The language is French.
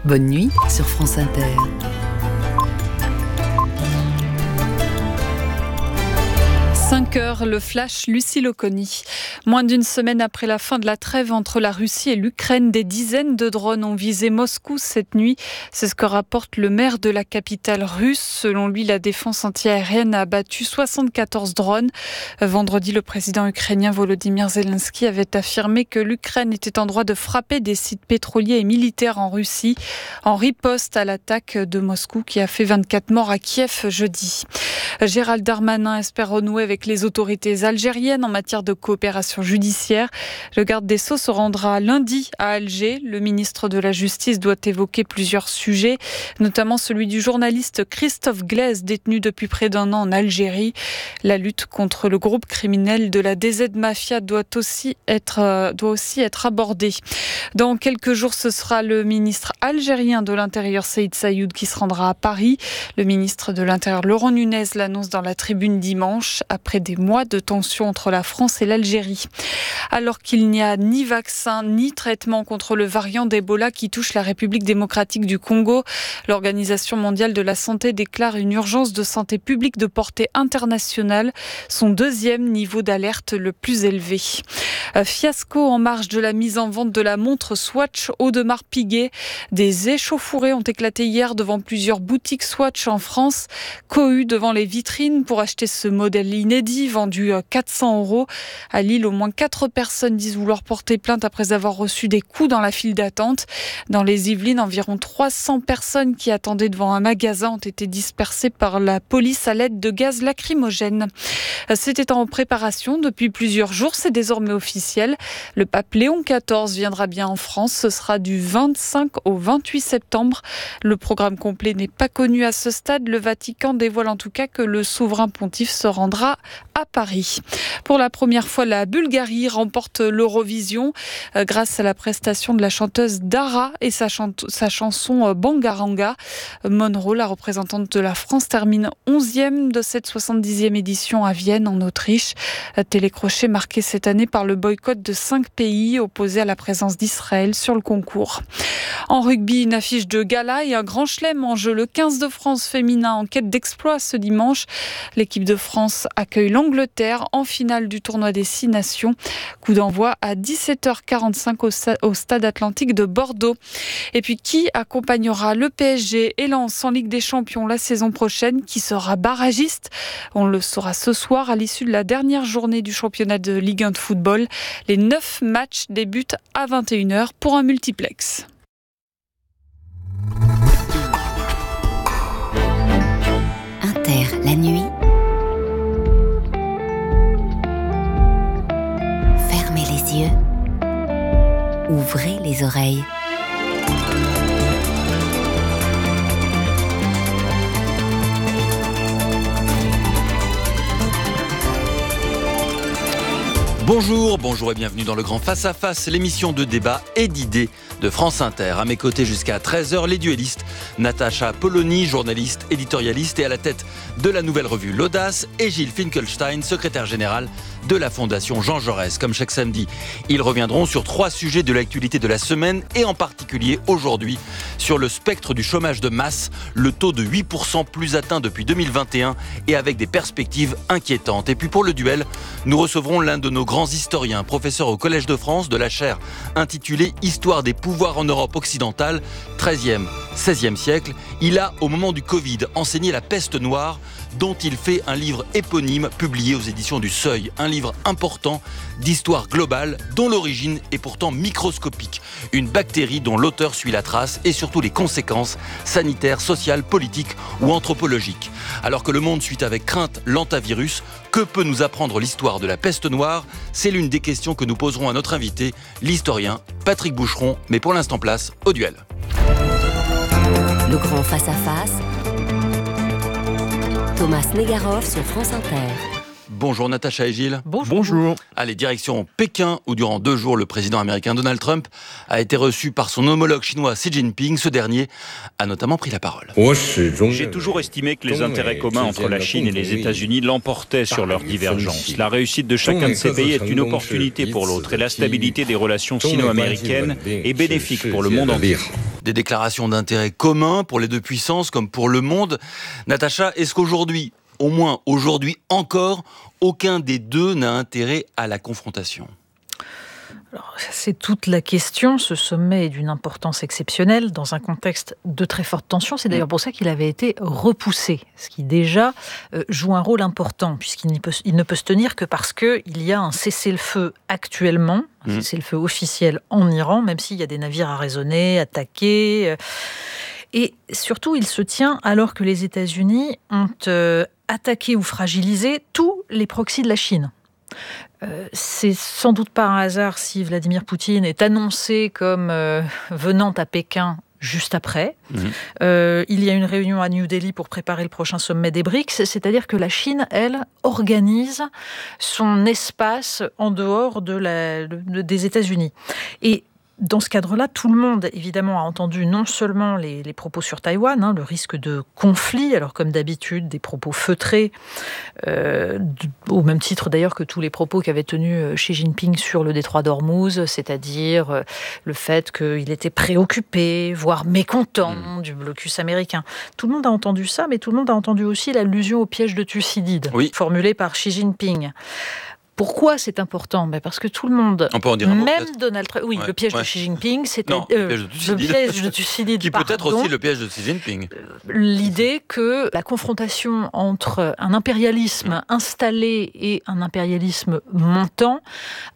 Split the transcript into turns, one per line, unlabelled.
Bonne nuit sur France Inter. « 5 heures, le flash, Lucille Oconi. Moins d'une semaine après la fin de la trêve entre la Russie et l'Ukraine, des dizaines de drones ont visé Moscou cette nuit. C'est ce que rapporte le maire de la capitale russe. Selon lui, la défense antiaérienne a abattu 74 drones. Vendredi, le président ukrainien Volodymyr Zelensky avait affirmé que l'Ukraine était en droit de frapper des sites pétroliers et militaires en Russie, en riposte à l'attaque de Moscou qui a fait 24 morts à Kiev jeudi. Gérald Darmanin espère renouer avec les autorités algériennes en matière de coopération judiciaire. Le garde des Sceaux se rendra lundi à Alger. Le ministre de la Justice doit évoquer plusieurs sujets, notamment celui du journaliste Christophe Glaise, détenu depuis près d'1 an en Algérie. La lutte contre le groupe criminel de la DZ Mafia doit aussi être abordée. Dans quelques jours, ce sera le ministre algérien de l'Intérieur, Saïd Saïoud, qui se rendra à Paris. Le ministre de l'Intérieur, Laurent Nunez, l'annonce dans la Tribune dimanche, après des mois de tension entre la France et l'Algérie. Alors qu'il n'y a ni vaccin ni traitement contre le variant d'Ebola qui touche la République démocratique du Congo, l'Organisation mondiale de la santé déclare une urgence de santé publique de portée internationale, son 2e niveau d'alerte le plus élevé. Fiasco en marge de la mise en vente de la montre Swatch Audemars Piguet. Des échauffourées ont éclaté hier devant plusieurs boutiques Swatch en France, cohues devant les vitrines pour acheter ce modèle inédit vendu 400 €. À Lille, au moins 4 personnes disent vouloir porter plainte après avoir reçu des coups dans la file d'attente. Dans les Yvelines, environ 300 personnes qui attendaient devant un magasin ont été dispersées par la police à l'aide de gaz lacrymogène. C'était en préparation depuis plusieurs jours, c'est désormais officiel. Le pape Léon XIV viendra bien en France, ce sera du 25 au 28 septembre. Le programme complet n'est pas connu à ce stade. Le Vatican dévoile en tout cas que le souverain pontife se rendra à Paris. Pour la première fois, la Bulgarie remporte l'Eurovision grâce à la prestation de la chanteuse Dara et sa chanson Bangaranga. Monroe, la représentante de la France, termine 11e de cette 70e édition à Vienne, en Autriche. Télécrochet marqué cette année par le boycott de 5 pays opposés à la présence d'Israël sur le concours. En rugby, une affiche de gala et un grand chelem en jeu. Le 15 de France féminin en quête d'exploit ce dimanche. L'équipe de France accueille l'Angleterre en finale du tournoi des 6 nations. Coup d'envoi à 17h45 au Stade Atlantique de Bordeaux. Et puis, qui accompagnera le PSG et Lens en Ligue des Champions la saison prochaine? Qui sera barragiste? On le saura ce soir à l'issue de la dernière journée du championnat de Ligue 1 de football. Les 9 matchs débutent à 21h pour un multiplex.
Inter, la nuit. Fermez les yeux. Ouvrez les oreilles.
Bonjour et bienvenue dans le Grand Face à Face, l'émission de débat et d'idées de France Inter. À mes côtés jusqu'à 13h, les duellistes Natacha Polony, journaliste, éditorialiste et à la tête de la nouvelle revue L'Audace, et Gilles Finkelstein, secrétaire général de la Fondation Jean Jaurès. Comme chaque samedi, ils reviendront sur 3 sujets de l'actualité de la semaine et en particulier aujourd'hui sur le spectre du chômage de masse, le taux de 8% plus atteint depuis 2021 et avec des perspectives inquiétantes. Et puis pour le duel, nous recevrons l'un de nos grands historiens, professeur au Collège de France de la chaire intitulée Histoire des pouvoirs en Europe occidentale, 13e, 16e siècle. Il a, au moment du Covid, enseigné la peste noire, dont il fait un livre éponyme publié aux éditions du Seuil. Un livre important d'histoire globale dont l'origine est pourtant microscopique. Une bactérie dont l'auteur suit la trace et surtout les conséquences sanitaires, sociales, politiques ou anthropologiques. Alors que le monde suit avec crainte l'antavirus, que peut nous apprendre l'histoire de la peste noire? C'est l'une des questions que nous poserons à notre invité, l'historien Patrick Boucheron. Mais pour l'instant, place au duel.
Le grand face-à-face. Thomas Negaroff sur France Inter.
Bonjour Natacha et Gilles.
Bonjour.
Allez, direction Pékin, où durant 2 jours, le président américain Donald Trump a été reçu par son homologue chinois Xi Jinping. Ce dernier a notamment pris la parole.
J'ai toujours estimé que les intérêts communs entre la Chine et les États-Unis l'emportaient sur leurs divergences. La réussite de chacun de ces pays est une opportunité pour l'autre et la stabilité des relations sino-américaines est bénéfique pour le monde entier.
des déclarations d'intérêt commun pour les deux puissances comme pour le monde. Natacha, est-ce qu'aujourd'hui, au moins aujourd'hui encore, aucun des deux n'a intérêt à la confrontation ?
Alors, c'est toute la question. Ce sommet est d'une importance exceptionnelle dans un contexte de très forte tension. C'est d'ailleurs pour ça qu'il avait été repoussé, ce qui déjà joue un rôle important, puisqu'il ne peut se tenir que parce qu'il y a un cessez-le-feu actuellement, un cessez-le-feu officiel en Iran, même s'il y a des navires arraisonnés, attaqués. Et surtout, il se tient alors que les États-Unis ont attaqué ou fragilisé tous les proxys de la Chine. C'est sans doute pas un hasard si Vladimir Poutine est annoncé comme venant à Pékin juste après. Il y a une réunion à New Delhi pour préparer le prochain sommet des BRICS, c'est-à-dire que la Chine, elle, organise son espace en dehors des États-Unis. Et dans ce cadre-là, tout le monde, évidemment, a entendu non seulement les propos sur Taïwan, le risque de conflit, alors comme d'habitude, des propos feutrés, au même titre d'ailleurs que tous les propos qu'avait tenus Xi Jinping sur le détroit d'Ormuz, c'est-à-dire le fait qu'il était préoccupé, voire mécontent du blocus américain. Tout le monde a entendu ça, mais tout le monde a entendu aussi l'allusion au piège de Thucydide, formulée par Xi Jinping. Pourquoi c'est important ? Parce que tout le monde,
on peut en dire un mot,
même Donald Trump, le piège de Xi Jinping, c'était le piège de Thucydide,
qui peut être aussi le piège de Xi Jinping.
L'idée que la confrontation entre un impérialisme installé et un impérialisme montant